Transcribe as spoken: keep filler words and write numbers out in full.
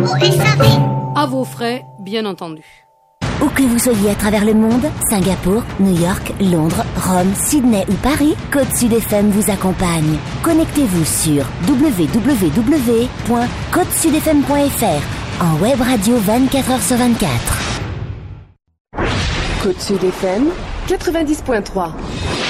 vos S A V. À vos frais, bien entendu. Où que vous soyez à travers le monde, Singapour, New York, Londres, Rome, Sydney ou Paris, Côte Sud F M vous accompagne. Connectez-vous sur w w w point côte sud f m point f r en web radio vingt-quatre heures sur vingt-quatre. Côte Sud F M, quatre-vingt-dix point trois.